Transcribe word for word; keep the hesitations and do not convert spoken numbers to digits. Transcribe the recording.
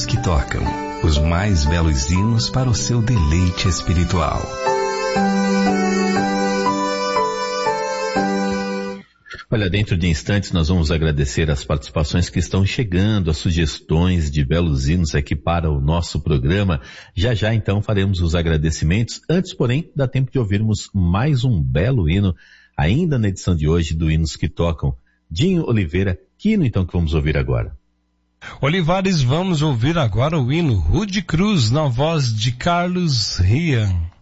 que tocam, os mais belos hinos para o seu deleite espiritual. Olha, dentro de instantes nós vamos agradecer as participações que estão chegando, as sugestões de belos hinos aqui para o nosso programa. Já já então faremos os agradecimentos. Antes, porém, dá tempo de ouvirmos mais um belo hino, ainda na edição de hoje do Hinos que Tocam. Dinho Oliveira, que hino então que vamos ouvir agora? Olivares, vamos ouvir agora o hino Rude Cruz na voz de Carlos Rian.